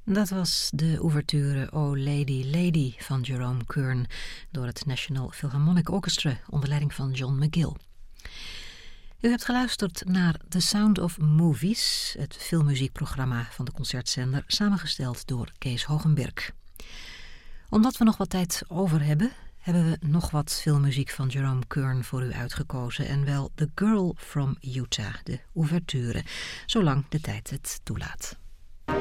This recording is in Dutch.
Dat was de ouverture Oh Lady Lady van Jerome Kern door het National Philharmonic Orchestra onder leiding van John McGill. U hebt geluisterd naar The Sound of Movies, het filmmuziekprogramma van de Concertzender, samengesteld door Kees Hogenberg. Omdat we nog wat tijd over hebben we nog wat filmmuziek van Jerome Kern voor u uitgekozen en wel The Girl from Utah, de ouverture, zolang de tijd het toelaat.